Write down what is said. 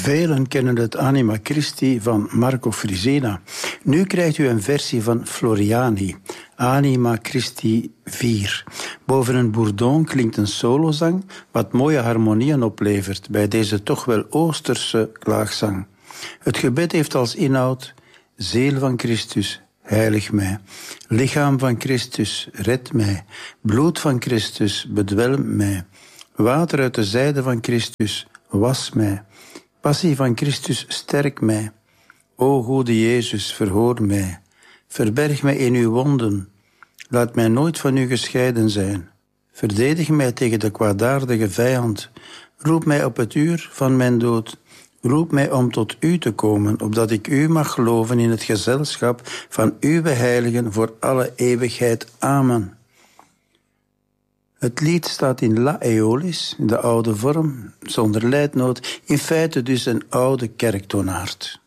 Velen kennen het Anima Christi van Marco Frisena. Nu krijgt u een versie van Floriani, Anima Christi 4. Boven een bourdon klinkt een solozang, wat mooie harmonieën oplevert bij deze toch wel Oosterse klaagzang. Het gebed heeft als inhoud: Ziel van Christus, heilig mij. Lichaam van Christus, red mij. Bloed van Christus, bedwelm mij. Water uit de zijde van Christus, was mij. Passie van Christus, sterk mij. O goede Jezus, verhoor mij. Verberg mij in uw wonden. Laat mij nooit van u gescheiden zijn. Verdedig mij tegen de kwaadaardige vijand. Roep mij op het uur van mijn dood. Roep mij om tot u te komen, opdat ik u mag geloven in het gezelschap van uw heiligen voor alle eeuwigheid. Amen. Het lied staat in La Aeolis, in de oude vorm, zonder leidnoot, in feite dus een oude kerktonaard.